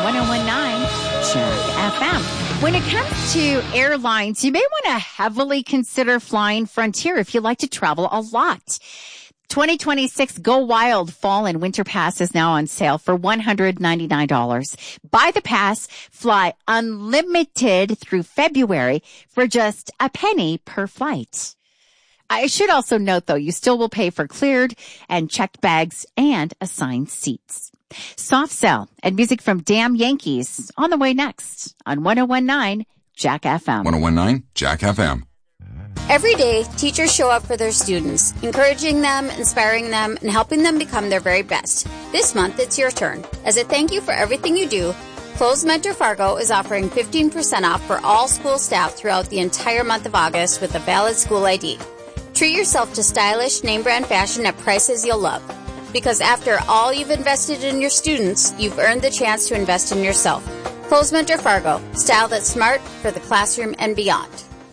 101.9 Jack FM. When it comes to airlines, you may want to heavily consider flying Frontier if you like to travel a lot. 2026 Go Wild Fall and Winter Pass is now on sale for $199. Buy the pass, fly unlimited through February for just a penny per flight. I should also note, though, you still will pay for cleared and checked bags and assigned seats. Soft Cell and music from Damn Yankees on the way next on 101.9 Jack FM. 101.9 Jack FM. Every day, teachers show up for their students, encouraging them, inspiring them, and helping them become their very best. This month, it's your turn. As a thank you for everything you do, Clothes Mentor Fargo is offering 15% off for all school staff throughout the entire month of August with a valid school ID. Treat yourself to stylish, name-brand fashion at prices you'll love. Because after all you've invested in your students, you've earned the chance to invest in yourself. Clothes Mentor Fargo, style that's smart for the classroom and beyond.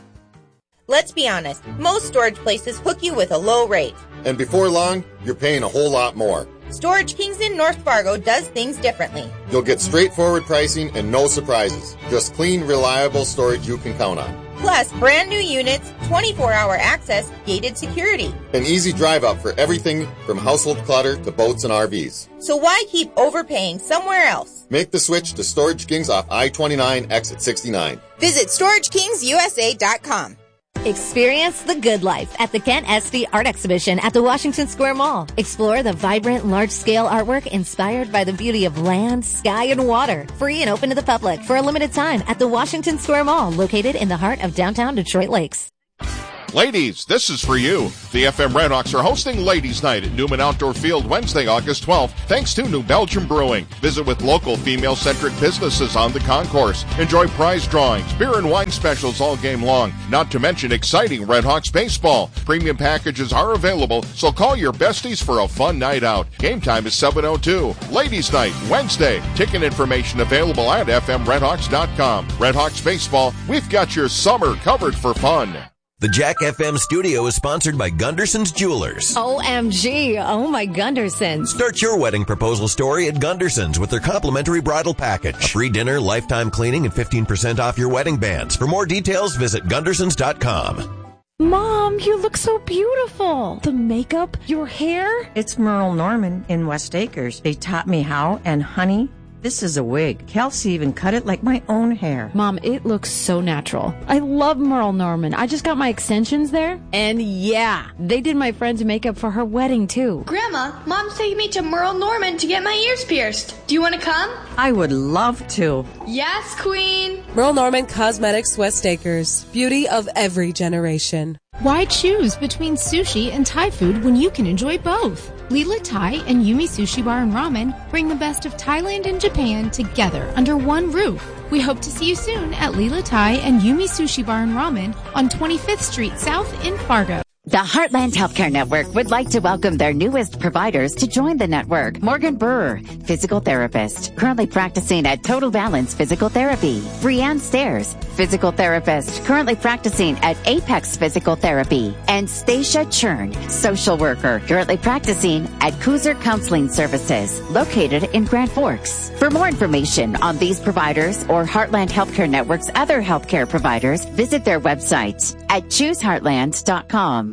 Let's be honest, most storage places hook you with a low rate. And before long, you're paying a whole lot more. Storage Kings in North Fargo does things differently. You'll get straightforward pricing and no surprises. Just clean, reliable storage you can count on. Plus, brand new units, 24-hour access, gated security. An easy drive up for everything from household clutter to boats and RVs. So why keep overpaying somewhere else? Make the switch to Storage Kings off I-29, exit 69. Visit StorageKingsUSA.com. Experience the good life at the Kent Esty Art Exhibition at the Washington Square Mall. Explore the vibrant, large-scale artwork inspired by the beauty of land, sky, and water. Free and open to the public for a limited time at the Washington Square Mall, located in the heart of downtown Detroit Lakes. Ladies, this is for you. The FM Redhawks are hosting Ladies' Night at Newman Outdoor Field Wednesday, August 12th, thanks to New Belgium Brewing. Visit with local female-centric businesses on the concourse. Enjoy prize drawings, beer and wine specials all game long, not to mention exciting Redhawks baseball. Premium packages are available, so call your besties for a fun night out. Game time is 7:02. Ladies' Night, Wednesday. Ticket information available at fmredhawks.com. Redhawks baseball, we've got your summer covered for fun. The Jack FM studio is sponsored by Gunderson's Jewelers. OMG, oh my Gundersons. Start your wedding proposal story at Gunderson's with their complimentary bridal package. A free dinner, lifetime cleaning, and 15% off your wedding bands. For more details, visit Gundersons.com. Mom, you look so beautiful. The makeup, your hair. It's Merle Norman in West Acres. They taught me how, and honey, this is a wig. Kelsey even cut it like my own hair. Mom, it looks so natural. I love Merle Norman. I just got my extensions there. And yeah, they did my friend's makeup for her wedding too. Grandma, Mom's taking me to Merle Norman to get my ears pierced. Do you want to come? I would love to. Yes, Queen. Merle Norman Cosmetics, West Acres. Beauty of every generation. Why choose between sushi and Thai food when you can enjoy both? Lila Thai and Yumi Sushi Bar and Ramen bring the best of Thailand and Japan together under one roof. We hope to see you soon at Lila Thai and Yumi Sushi Bar and Ramen on 25th Street South in Fargo. The Heartland Healthcare Network would like to welcome their newest providers to join the network. Morgan Burr, physical therapist, currently practicing at Total Balance Physical Therapy. Brianne Stairs, physical therapist, currently practicing at Apex Physical Therapy. And Stacia Churn, social worker, currently practicing at Kuzer Counseling Services, located in Grand Forks. For more information on these providers or Heartland Healthcare Network's other healthcare providers, visit their website at chooseheartland.com.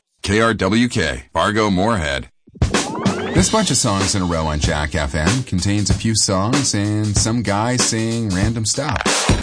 KRWK, Fargo Moorhead. This bunch of songs in a row on Jack FM contains a few songs and some guy saying random stuff.